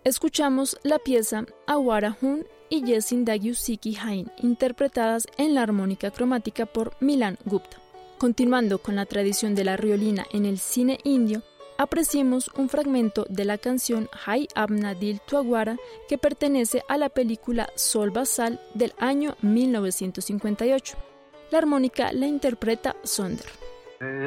Escuchamos la pieza Awara Hun y Yesin Dagyusiki Hain, interpretadas en la armónica cromática por Milan Gupta. Continuando con la tradición de la riolina en el cine indio, apreciemos un fragmento de la canción Hai Apna Dil Tu Agwara, que pertenece a la película Sol Basal del año 1958. La armónica la interpreta Sonder.